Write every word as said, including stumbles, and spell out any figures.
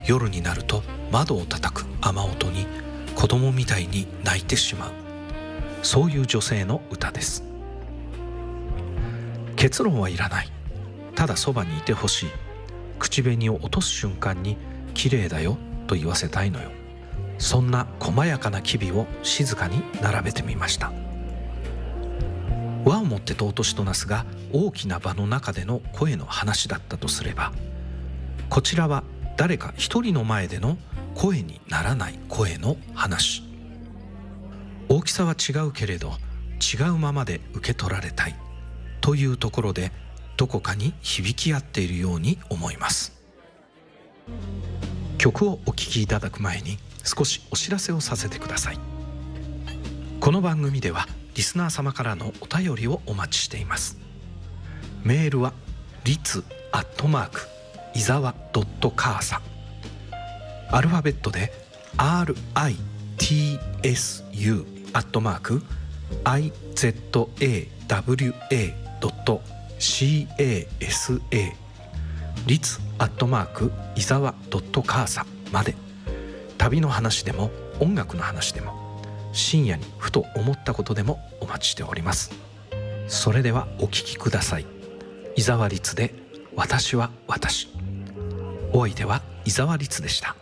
夜になると窓を叩く雨音に子供みたいに泣いてしまう、そういう女性の歌です。結論はいらない。ただそばにいてほしい。口紅を落とす瞬間に綺麗だよと言わせたいのよ。そんな細やかな機微を静かに並べてみました。和をもって尊しとなすが大きな場の中での声の話だったとすれば、こちらは誰か一人の前での声にならない声の話。大きさは違うけれど違うままで受け取られたいというところでどこかに響き合っているように思います。曲をお聴きいただく前に少しお知らせをさせてください。この番組ではリスナー様からのお便りをお待ちしています。メールはリツアットマークいざわ .casa、 アルファベットで アールアイティーエスユー アットマーク アイゼットエーダブリュエー ドット シーエーエスエー リツアットマークいざわ .casa まで、旅の話でも音楽の話でも深夜にふと思ったことでもお待ちしております。それではお聞きください。伊沢律で私は私。お相手は伊沢律でした。